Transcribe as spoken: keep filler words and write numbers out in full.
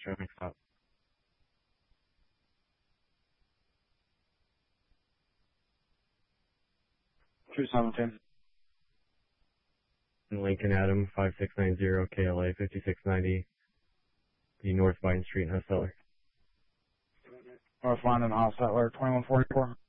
traffic stop. two seventeen. Lincoln Adam, five six nine zero K L A, fifty-six ninety, the North Vine Street in Hostetler. North Line and Hostetler, twenty-one forty-four.